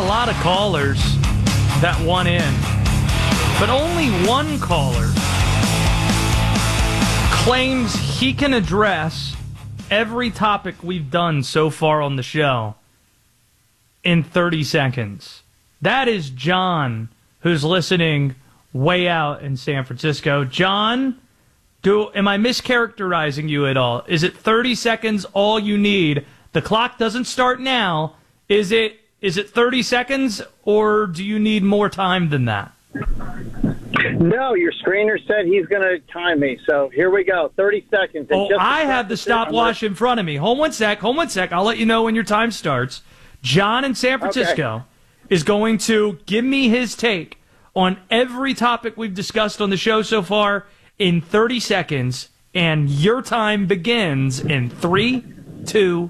a lot of callers that want in, but only one caller claims he can address every topic we've done so far on the show in 30 seconds. That is John, who's listening way out in San Francisco. John, am I mischaracterizing you at all? Is it 30 seconds all you need? The clock doesn't start now. Is it 30 seconds, or do you need more time than that? No, your screener said he's going to time me. So here we go. 30 seconds. I have the stopwatch in front of me. Hold one sec. I'll let you know when your time starts. John in San Francisco is going to give me his take on every topic we've discussed on the show so far in 30 seconds, and your time begins in 3, 2,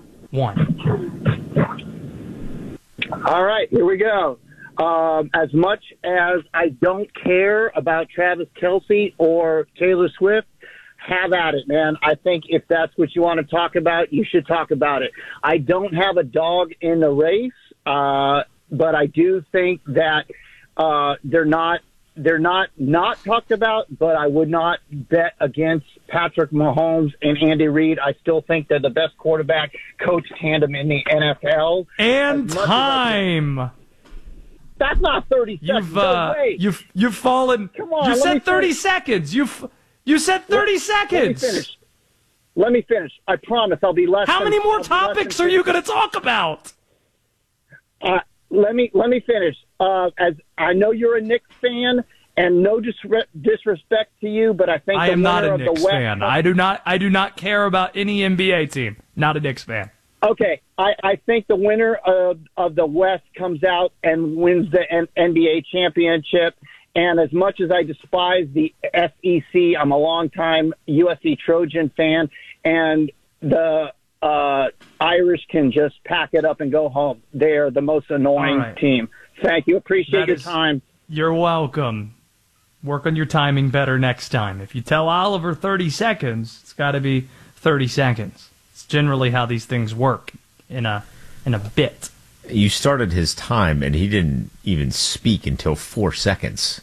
1. All right, here we go. As much as I don't care about Travis Kelce or Taylor Swift, have at it, man. I think if that's what you want to talk about, you should talk about it. I don't have a dog in the race, but I do think that they're not talked about, but I would not bet against Patrick Mahomes and Andy Reid. I still think they're the best quarterback coach tandem in the NFL. And time. That's not 30 seconds. No way. You've fallen. Come on. You said 30 seconds. You said 30 seconds. Let me finish. I promise I'll be less. How many more topics are you going to talk about? Let me finish. As I know you're a Knicks fan, and no disrespect to you, but I think I am not a Knicks fan. I do not care about any NBA team. Not a Knicks fan. Okay, I think the winner of the West comes out and wins the NBA championship. And as much as I despise the SEC, I'm a longtime USC Trojan fan, and the Irish can just pack it up and go home. They are the most annoying team. Thank you. Appreciate your time. You're welcome. Work on your timing better next time. If you tell Oliver 30 seconds, it's got to be 30 seconds. It's generally how these things work in a bit. You started his time, and he didn't even speak until 4 seconds.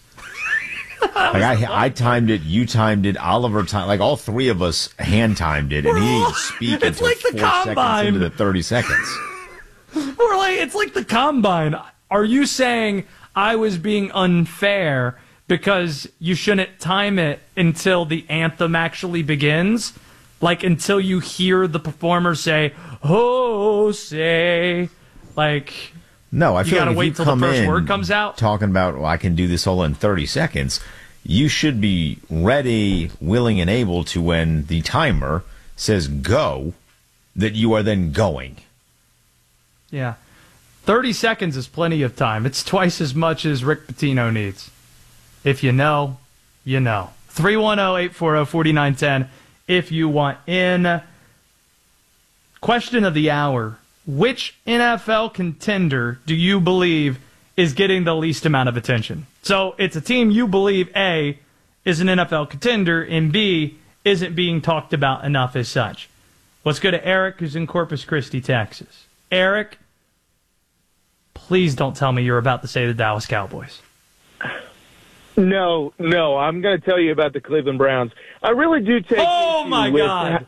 I timed it, you timed it, Oliver timed, like all three of us hand timed it, and he didn't speak until like 4 seconds into the 30 seconds. It's like the combine. Are you saying I was being unfair because you shouldn't time it until the anthem actually begins? Like until you hear the performer say, "Oh, say," like. No, I feel you gotta like wait if you till come the first in word comes out. Talking about, well, I can do this all in 30 seconds, you should be ready, willing, and able to, when the timer says go, that you are then going. Yeah. 30 seconds is plenty of time. It's twice as much as Rick Pitino needs. If you know, you know. 310-840-4910 if you want in. Question of the hour. Which NFL contender do you believe is getting the least amount of attention? So it's a team you believe, A, is an NFL contender, and B, isn't being talked about enough as such. Let's go to Eric, who's in Corpus Christi, Texas. Eric, please don't tell me you're about to say the Dallas Cowboys. No, I'm going to tell you about the Cleveland Browns. I really do take Oh, my God.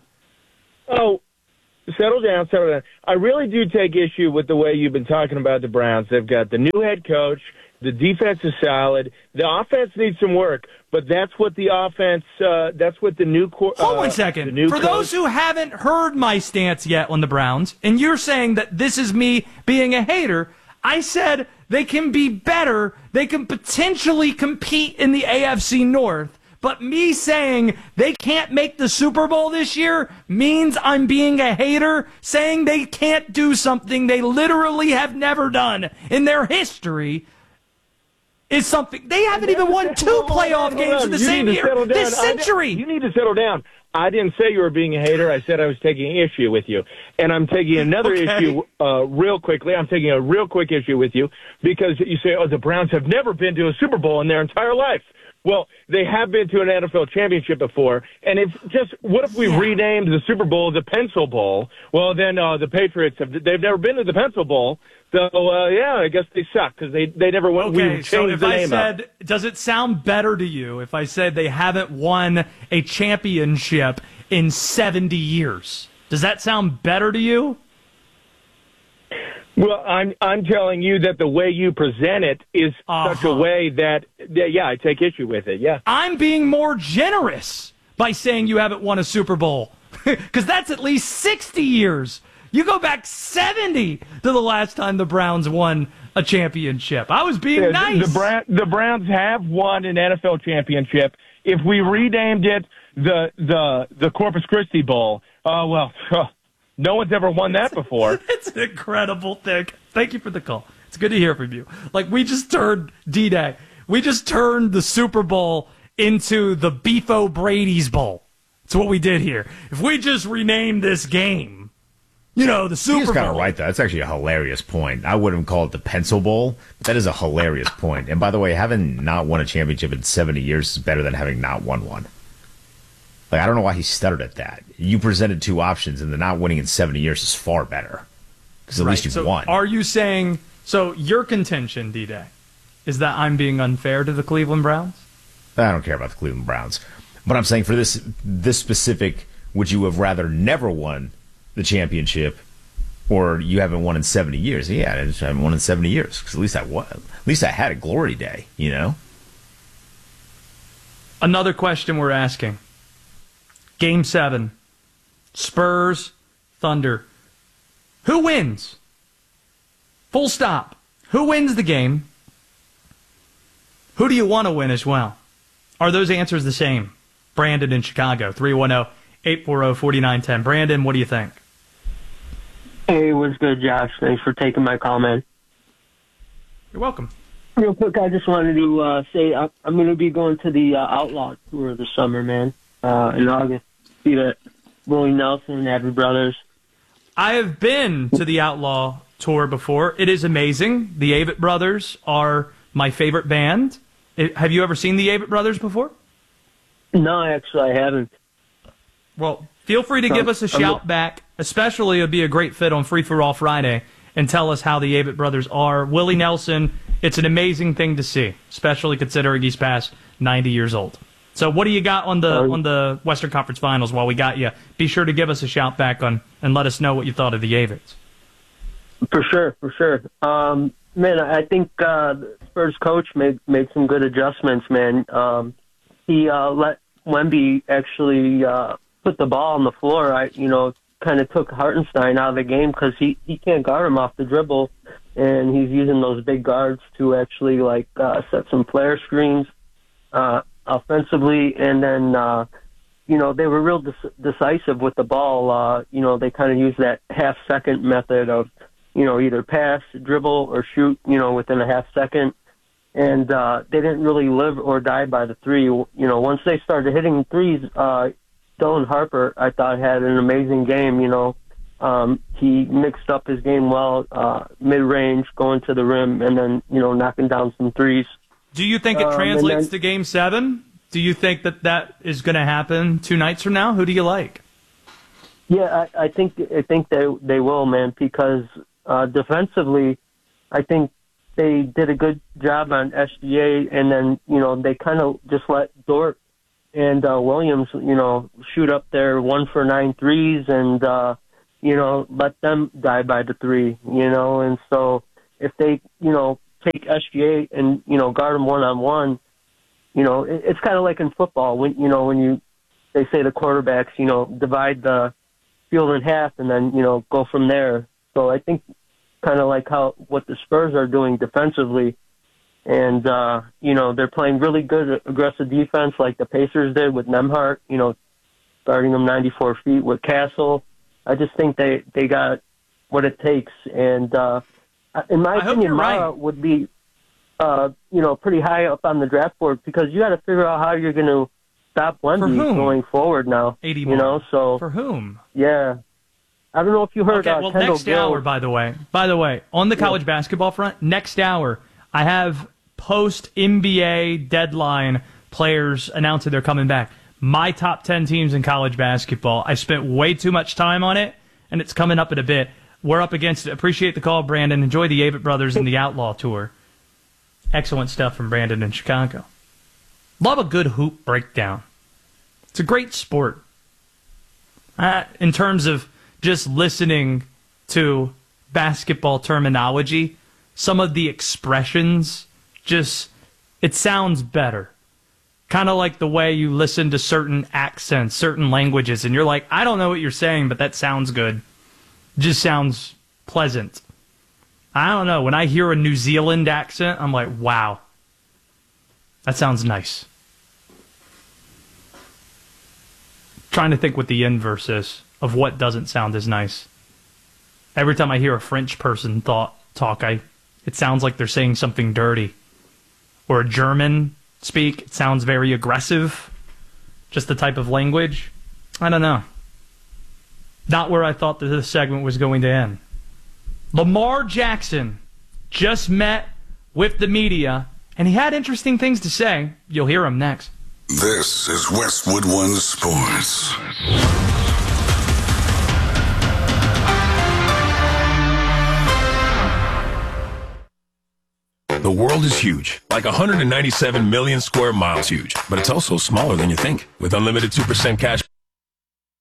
Settle down. I really do take issue with the way you've been talking about the Browns. They've got the new head coach. The defense is solid. The offense needs some work, but that's what the offense, that's what the new Hold 1 second. For those who haven't heard my stance yet on the Browns, and you're saying that this is me being a hater, I said they can be better. They can potentially compete in the AFC North. But me saying they can't make the Super Bowl this year means I'm being a hater, saying they can't do something they literally have never done in their history is something. They haven't even won two playoff games in the same year this century. You need to settle down. I didn't say you were being a hater. I said I was taking issue with you. And I'm taking another issue real quickly. I'm taking a real quick issue with you because you say, the Browns have never been to a Super Bowl in their entire life. Well, they have been to an NFL championship before, and what if we renamed the Super Bowl the Pencil Bowl? Well, then the Patriots they've never been to the Pencil Bowl, so I guess they suck because they never went. Okay, so if I said, does it sound better to you if I said they haven't won a championship in 70 years? Does that sound better to you? Well, I'm telling you that the way you present it is such a way that I take issue with it. Yeah, I'm being more generous by saying you haven't won a Super Bowl because that's at least 60 years. You go back 70 to the last time the Browns won a championship. I was being nice. The Browns have won an NFL championship. If we renamed it the Corpus Christi Bowl, no one's ever won that before. It's an incredible thing. Thank you for the call. It's good to hear from you. Like, we just turned D-Day. We just turned the Super Bowl into the Beef O'Brady's Bowl. That's what we did here. If we just renamed this game, the Super Bowl. He's kind of right, though. That's actually a hilarious point. I wouldn't call it the Pencil Bowl, but that is a hilarious point. And by the way, having not won a championship in 70 years is better than having not won one. Like, I don't know why he stuttered at that. You presented two options, and the not winning in 70 years is far better. Because at least you've won. Are you saying, so your contention, D-Day, is that I'm being unfair to the Cleveland Browns? I don't care about the Cleveland Browns. But I'm saying for this specific, would you have rather never won the championship, or you haven't won in 70 years? Yeah, I just haven't won in 70 years, because at least I won. At least I had a glory day, Another question we're asking. Game 7, Spurs, Thunder. Who wins? Full stop. Who wins the game? Who do you want to win as well? Are those answers the same? Brandon in Chicago, 310-840-4910. Brandon, what do you think? Hey, what's good, Josh? Thanks for taking my call, man. You're welcome. Real quick, I just wanted to say I'm going to be going to the Outlaw Tour this summer, man, in August. See that Willie Nelson, Abbott Brothers. I have been to the Outlaw Tour before. It is amazing. The Avett Brothers are my favorite band. Have you ever seen the Avett Brothers before? No, actually, I haven't. Well, feel free to give us a shout back. Especially, it would be a great fit on Free for All Friday, and tell us how the Avett Brothers are. Willie Nelson, it's an amazing thing to see, especially considering he's past 90 years old. So what do you got on the Western Conference Finals while we got you? Be sure to give us a shout back and let us know what you thought of the Avetts. For sure. Man, I think the Spurs coach made some good adjustments, man. He let Wemby actually put the ball on the floor. Kind of took Hartenstein out of the game because he can't guard him off the dribble, and he's using those big guards to actually set some flare screens offensively, and then they were real decisive with the ball. They kind of used that half-second method of either pass, dribble, or shoot within a half second, and they didn't really live or die by the three. Once they started hitting threes, Dylan Harper, I thought, had an amazing game. He mixed up his game well, mid-range, going to the rim, and then knocking down some threes. Do you think it translates to Game 7? Do you think that is going to happen 2 nights from now? Who do you like? Yeah, I think they will, man, because defensively, I think they did a good job on SGA, and then they kind of just let Dort and Williams shoot up their 1-for-9 threes, and let them die by the three, and so if they take SGA and guard them one-on-one, it's kind of like in football when they say the quarterbacks divide the field in half and then go from there. So I think kind of like what the Spurs are doing defensively, and they're playing really good aggressive defense like the Pacers did with Nembhard, guarding them 94 feet with Castle. I just think they got what it takes, and in my opinion, Mara would be pretty high up on the draft board because you got to figure out how you're going to stop Wemby going forward now. 80 so for whom? Yeah. I don't know if you heard. Okay, well, Kendall next Gill. hour, by the way, on the college basketball front, next hour, I have post-NBA deadline players announcing they're coming back. My top 10 teams in college basketball. I spent way too much time on it, and it's coming up in a bit. We're up against it. Appreciate the call, Brandon. Enjoy the Avett Brothers and the Outlaw Tour. Excellent stuff from Brandon in Chicago. Love a good hoop breakdown. It's a great sport. In terms of just listening to basketball terminology, some of the expressions, it sounds better. Kind of like the way you listen to certain accents, certain languages, and you're like, I don't know what you're saying, but that sounds good. Just sounds pleasant. I don't know. When I hear a New Zealand accent, I'm like, wow, that sounds nice. Trying to think what the inverse is of what doesn't sound as nice. Every time I hear a French person talk, it sounds like they're saying something dirty. Or a German speak, it sounds very aggressive. Just the type of language. I don't know. Not where I thought that this segment was going to end. Lamar Jackson just met with the media, and he had interesting things to say. You'll hear him next. This is Westwood One Sports. The world is huge, like 197 million square miles huge, but it's also smaller than you think. With unlimited 2% cash